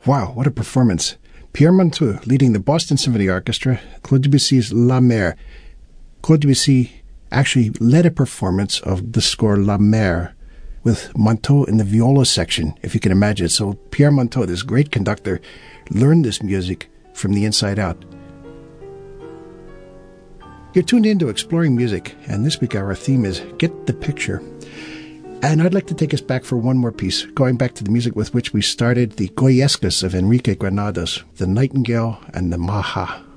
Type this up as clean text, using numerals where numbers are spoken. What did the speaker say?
Wow, what a performance. Pierre Monteux leading the Boston Symphony Orchestra, Claude Debussy's La Mer. Claude Debussy actually led a performance of the score La Mer with Monteux in the viola section, if you can imagine. So Pierre Monteux, this great conductor, learned this music from the inside out. You're tuned in to Exploring Music, and this week our theme is Get the Picture. And I'd like to take us back for one more piece, going back to the music with which we started the Goyescas of Enrique Granados, the Nightingale and the Maha.